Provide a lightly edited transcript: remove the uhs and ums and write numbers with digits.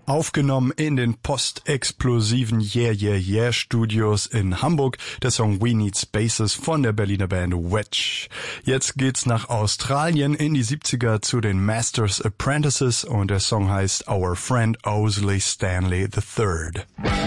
Aufgenommen in den postexplosiven Yeah Yeah Yeah Studios in Hamburg, der Song We Need Spaces von der Berliner Band Wedge. Jetzt geht's nach Australien in die 70er zu den Masters Apprentices und der Song heißt Our Friend Owsley Stanley III.